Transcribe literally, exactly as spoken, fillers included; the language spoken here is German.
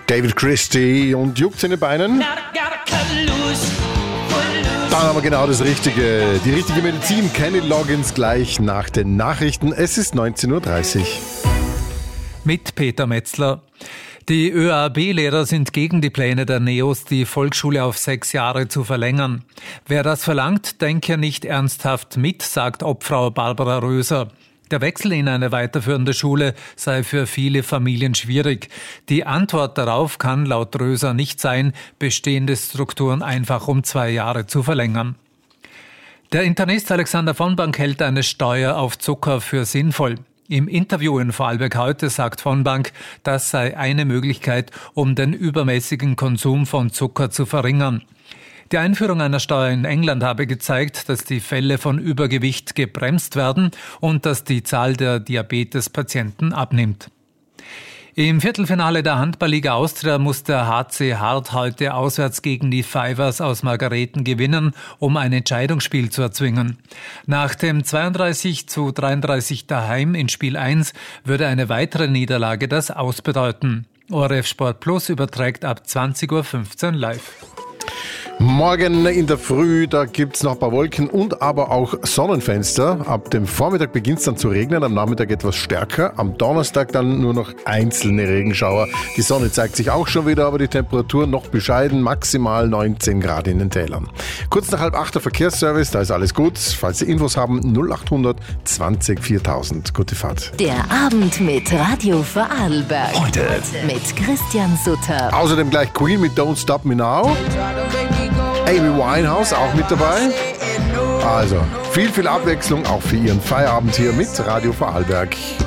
David Christie und juckt's in den Beinen? Dann haben wir genau das Richtige. Die richtige Medizin. Kenny Loggins gleich nach den Nachrichten. Es ist neunzehn Uhr dreißig. Mit Peter Metzler. Die ÖAB-Lehrer sind gegen die Pläne der NEOS, die Volksschule auf sechs Jahre zu verlängern. Wer das verlangt, denke nicht ernsthaft mit, sagt Obfrau Barbara Röser. Der Wechsel in eine weiterführende Schule sei für viele Familien schwierig. Die Antwort darauf kann laut Röser nicht sein, bestehende Strukturen einfach um zwei Jahre zu verlängern. Der Internist Alexander von Bank hält eine Steuer auf Zucker für sinnvoll. Im Interview in Vorarlberg heute sagt von Bank, das sei eine Möglichkeit, um den übermäßigen Konsum von Zucker zu verringern. Die Einführung einer Steuer in England habe gezeigt, dass die Fälle von Übergewicht gebremst werden und dass die Zahl der Diabetespatienten abnimmt. Im Viertelfinale der Handballliga Austria muss der H C Hart heute auswärts gegen die Fivers aus Margareten gewinnen, um ein Entscheidungsspiel zu erzwingen. Nach dem zweiunddreißig zu dreiunddreißig daheim in Spiel eins würde eine weitere Niederlage das Aus bedeuten. O R F Sport Plus überträgt ab zwanzig Uhr fünfzehn live. Morgen in der Früh, da gibt's noch ein paar Wolken und aber auch Sonnenfenster. Ab dem Vormittag beginnt's dann zu regnen, am Nachmittag etwas stärker. Am Donnerstag dann nur noch einzelne Regenschauer. Die Sonne zeigt sich auch schon wieder, aber die Temperatur noch bescheiden, maximal neunzehn Grad in den Tälern. Kurz nach halb acht der Verkehrsservice, da ist alles gut. Falls Sie Infos haben, null achthundert zwanzig viertausend. Gute Fahrt. Der Abend mit Radio Vorarlberg. Heute mit Christian Sutter. Außerdem gleich Queen mit Don't Stop Me Now. Amy Winehouse auch mit dabei. Also, viel, viel Abwechslung auch für Ihren Feierabend hier mit Radio Vorarlberg.